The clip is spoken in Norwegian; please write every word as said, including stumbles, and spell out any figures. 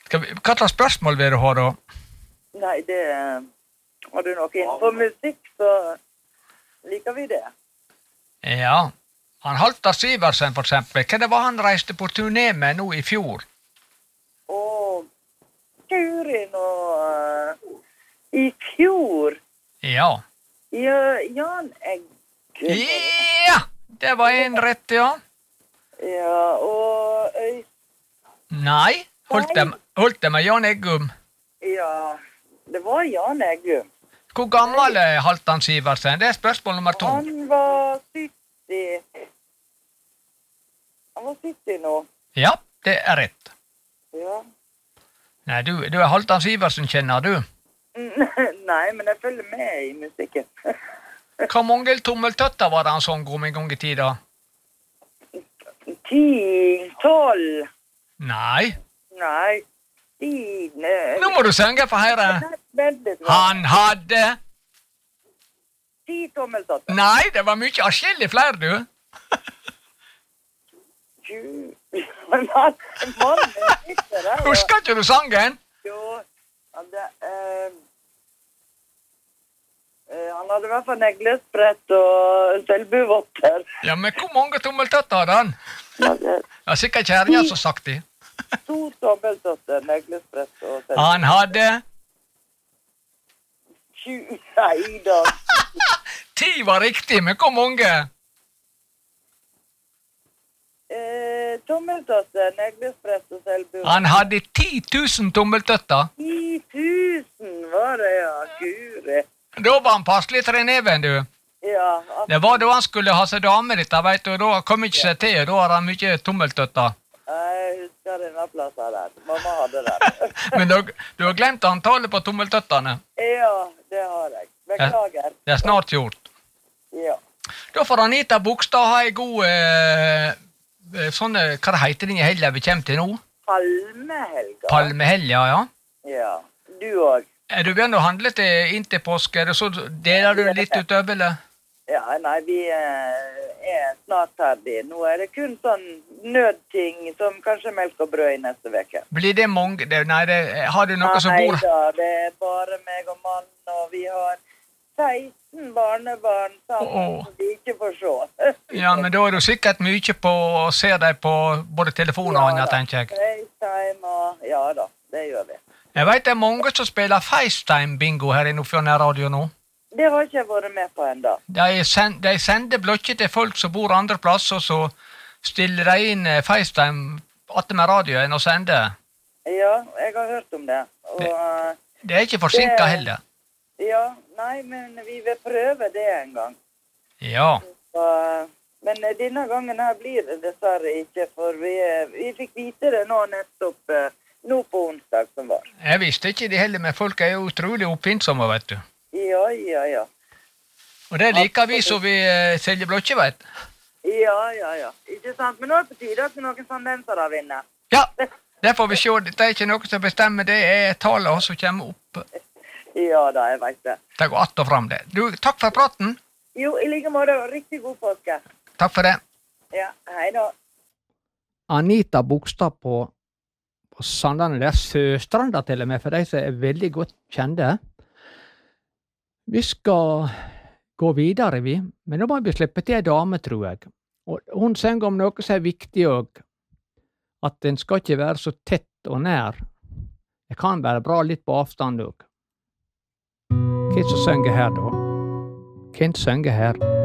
Skal vi, hva slags spørsmål vil du ha da? Nei, det... Har du noe innenfor musikk, så liker vi det. Ja, han Halvdan Sivertsen for eksempel. Hva det var han reiste på turné med nå i fjor? Og Guri nå... I fjor? Ja. Ja, Jan Egge. Ja, det var en rett, ja. Ja, og Øy... Nei, holdt det, holdt det med Jan Eggum. Ja, det var Jan Eggum. Hvor gammel er Halvdan Sivertsen? Det er spørsmål nummer to. Han var sytti. Han var sytti nå. Ja, det er rett. Ja. Nei, du, du er Halvdan Sivertsen, kjenner du? Nei, men jeg følger med i musikken. Hvor mange tommeltøtter var det han sang om en gang i tida? Ti, tolv. Nei. Nei, ti... Nå må du synge for høyre. Han hadde... Ti tommeltotter. Nei, det var mye avskillig flere, du. Husker ikke du sangen? Jo, han hadde... Uh, uh, han hadde i hvert fall neglesprett og selbuvotter. Ja, men hvor mange tommeltøtter hadde han? Ja, sikkert kjæringen som sagt det. To tommeltotter, neglesprett og selbuvotter. Han hadde... Nei da. Ti var riktig, men hvor mange? Eh, tommeltotter, neglesprett og selbuvotter. Han hadde ti tusen tommeltøtter. Ti tusen var det, ja. Gure. Da var han passelig treneven, du. Ja. Det var da han skulle ha seg dame ditt, vet du, da kom ikke seg til, da har han mye tommeltøtter. Jeg husker denne plassen der. Mamma hadde den. Men du, du har glemt antallet på tommeltøtterne. Ja, det har jeg. Beklager. Det er snart gjort. Ja. Da får Anita Bogstad ha en god, eh, sånne, hva det heter den i helga vi kommer til nå? Palmehelga. Palmehelga, ja. Ja, du også. Er du begynner å handle til inntil påske, så deler du litt utover, eller? Ja, nei, vi eh, er snart ferdig. Nå er det kun sånn nødting, som kanskje melk og brød i neste veke. Blir det mange? Det, nei, det, har du noe som bor? Nei da, det er bare meg og mann, og vi har seksten barnebarn sammen, oh. Som vi ikke får se. Ja, men da er du sikkert mye på å se deg på både telefon og annet, tenker jeg. FaceTime og... Ja da, det gjør vi. Jeg vet det er mange som spiller FaceTime-bingo her i Nordfjordeid Radio nå. Det har ikke jeg vært med på enda. De, send, de sender blokker til folk som bor andre plasser, og så stiller de inn FaceTime atter med radioen og sender. Ja, jeg har hørt om det. Og, det, det er ikke forsinket det, heller. Ja, nei, men vi vil prøve det en gang. Ja. Så, men denne gangen her blir det dessverre ikke, for vi, vi fikk vite det nå nettopp, nå på onsdag som var. Jeg visste ikke det heller, men folk er jo utrolig oppfinnsomme, vet du. Ja, ja, ja. Og det liker vi så vi uh, selger blokker, vet. Ja, ja, ja. Ikke sant? Men nå er det på tide at noen tendenser da vinner. Ja, det får vi se. Det er ikke noe som bestemmer, det er tallet som kommer opp. Ja da, jeg vet det. Det går att og fram det. Du, takk for praten. Jo, i like måte. Riktig god påske. Takk for det. Ja, hei da. Anita Bogstad på, på Sandane, det er søstranda til og med, for de som er veldig godt kjente. Vi skal gå videre, vi, men nå må vi slippe til en dame, tror jeg. Og hun synger om noe som er viktig også, at den skal ikke være så tett og nær. Det kan være bra litt på avstand også. Hvem som synger her da? Hvem synger her?